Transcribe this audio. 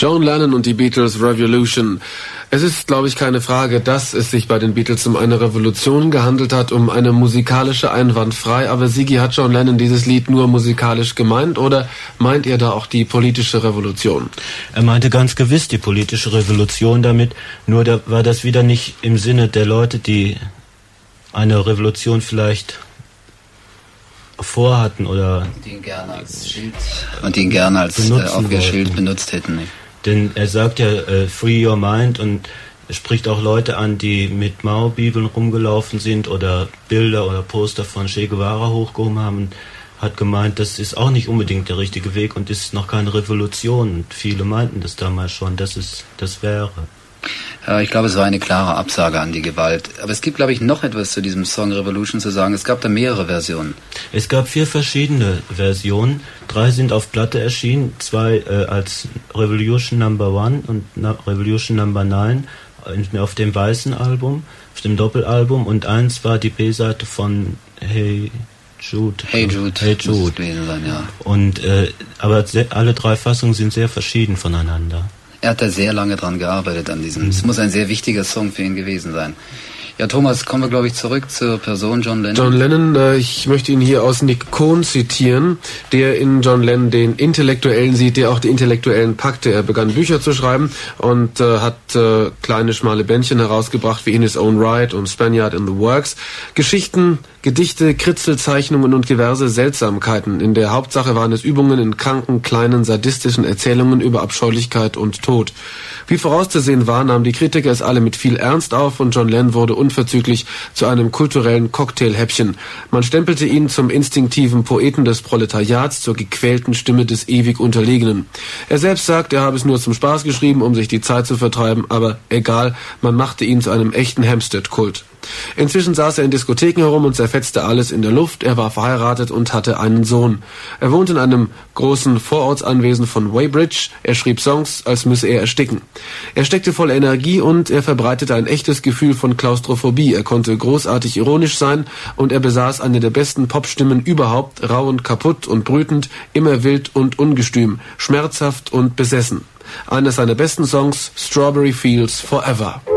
John Lennon und die Beatles, Revolution. Es ist, glaube ich, keine Frage, dass es sich bei den Beatles um eine Revolution gehandelt hat, um eine musikalische einwandfrei. Aber Sigi, hat John Lennon dieses Lied nur musikalisch gemeint oder meint ihr da auch die politische Revolution? Er meinte ganz gewiss die politische Revolution damit, nur da war das wieder nicht im Sinne der Leute, die eine Revolution vielleicht vorhatten oder die ihn gerne als Aufwehrschild benutzt hätten. Nicht? Denn er sagt ja Free Your Mind und er spricht auch Leute an, die mit Mao-Bibeln rumgelaufen sind oder Bilder oder Poster von Che Guevara hochgehoben haben und hat gemeint, das ist auch nicht unbedingt der richtige Weg und ist noch keine Revolution. Und viele meinten das damals schon, dass es das wäre. Ich glaube, es war eine klare Absage an die Gewalt. Aber es gibt, glaube ich, noch etwas zu diesem Song Revolution zu sagen. Es gab da mehrere Versionen. Es gab 4 verschiedene Versionen. 3 sind auf Platte erschienen. 2 als Revolution Number 1 und Revolution Number 9 auf dem weißen Album, auf dem Doppelalbum. Und 1 war die B-Seite von Hey Jude. Hey Jude. Hey Jude. Sein, ja. Und, aber alle 3 Fassungen sind sehr verschieden voneinander. Er hat da sehr lange dran gearbeitet an diesem. Es muss ein sehr wichtiger Song für ihn gewesen sein. Ja, Thomas, kommen wir, glaube ich, zurück zur Person John Lennon. John Lennon, ich möchte ihn hier aus Nick Cohn zitieren, der in John Lennon den Intellektuellen sieht, der auch die Intellektuellen packte. Er begann Bücher zu schreiben und hat kleine, schmale Bändchen herausgebracht wie In His Own Right und Spaniard in the Works. Geschichten, Gedichte, Kritzelzeichnungen und diverse Seltsamkeiten. In der Hauptsache waren es Übungen in kranken, kleinen, sadistischen Erzählungen über Abscheulichkeit und Tod. Wie vorauszusehen war, nahmen die Kritiker es alle mit viel Ernst auf und John Lennon wurde unverzüglich zu einem kulturellen Cocktailhäppchen. Man stempelte ihn zum instinktiven Poeten des Proletariats, zur gequälten Stimme des ewig Unterlegenen. Er selbst sagt, er habe es nur zum Spaß geschrieben, um sich die Zeit zu vertreiben, aber egal, man machte ihn zu einem echten Hampstead-Kult. Inzwischen saß er in Diskotheken herum und zerfetzte alles in der Luft. Er war verheiratet und hatte einen Sohn. Er wohnte in einem großen Vorortsanwesen von Weybridge. Er schrieb Songs, als müsse er ersticken. Er steckte voller Energie und er verbreitete ein echtes Gefühl von Klaustrophobie. Er konnte großartig ironisch sein und er besaß eine der besten Popstimmen überhaupt, rau und kaputt und brütend, immer wild und ungestüm, schmerzhaft und besessen. Einer seiner besten Songs, Strawberry Fields Forever.